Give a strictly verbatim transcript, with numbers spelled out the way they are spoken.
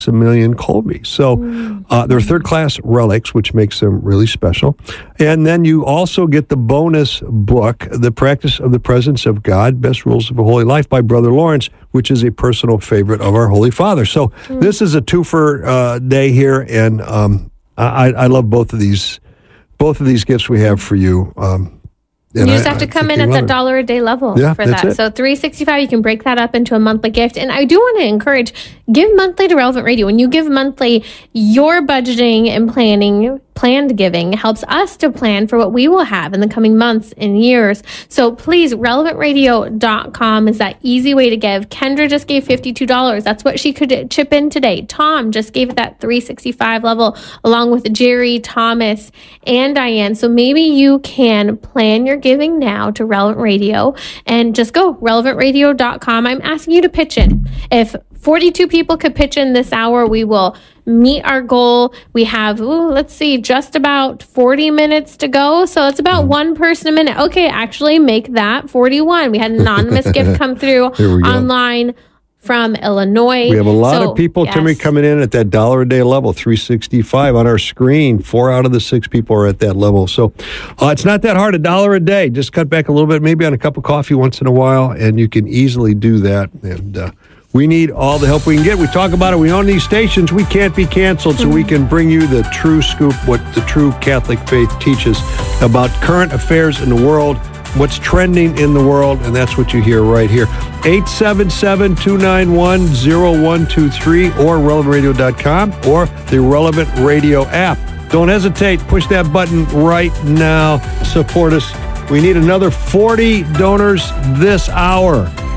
Maximilian Kolbe. So uh, they're third-class relics, which makes them really special. And then you also get the bonus book, The Practice of the Presence of God, Best Rules of a Holy Life by Brother Lawrence, which is a personal favorite of our Holy Father. So mm. this is a twofer uh, day here, and um, I, I love both of these both of these gifts we have for you. Um, And you just I, have to come in at that dollar a day level yeah, for that. It. So three hundred sixty-five dollars, you can break that up into a monthly gift. And I do want to encourage, give monthly to Relevant Radio. When you give monthly, your budgeting and planning, planned giving helps us to plan for what we will have in the coming months and years. So please, relevant radio dot com is that easy way to give. Kendra just gave fifty-two dollars. That's what she could chip in today. Tom just gave it that three hundred sixty-five level, along with Jerry, Thomas, and Diane. So maybe you can plan your giving now to Relevant Radio and just go relevant radio dot com. I'm asking you to pitch in. If forty-two people could pitch in this hour, we will meet our goal. We have, ooh, let's see, just about forty minutes to go. So it's about one person a minute. Okay, actually make that forty-one. We had an anonymous gift come through online from Illinois. We have a lot so, of people, yes. Timmy, coming in at that dollar a day level, three hundred sixty-five on our screen. Four out of the six people are at that level. So uh, it's not that hard, a dollar a day. Just cut back a little bit, maybe on a cup of coffee once in a while, and you can easily do that. And uh, we need all the help we can get. We talk about it. We own these stations. We can't be canceled, so we can bring you the true scoop, what the true Catholic faith teaches about current affairs in the world, what's trending in the world, and that's what you hear right here. eight seven seven, two nine one, zero one two three or relevant radio dot com or the Relevant Radio app. Don't hesitate. Push that button right now. Support us. We need another forty donors this hour.